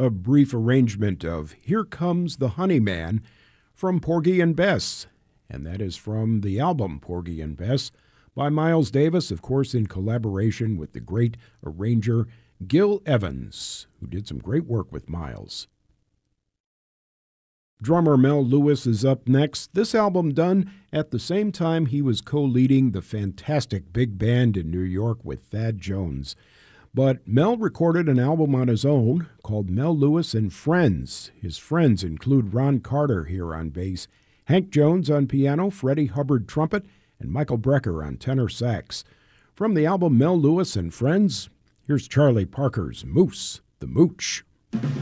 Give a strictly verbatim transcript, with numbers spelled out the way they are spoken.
a brief arrangement of Here Comes the Honey Man from Porgy and Bess, and that is from the album Porgy and Bess by Miles Davis, of course in collaboration with the great arranger Gil Evans, who did some great work with Miles. Drummer Mel Lewis is up next. This album done at the same time he was co-leading the fantastic big band in New York with Thad Jones. But Mel recorded an album on his own called Mel Lewis and Friends. His friends include Ron Carter here on bass, Hank Jones on piano, Freddie Hubbard trumpet, and Michael Brecker on tenor sax. From the album Mel Lewis and Friends, here's Charlie Parker's Moose the Mooch.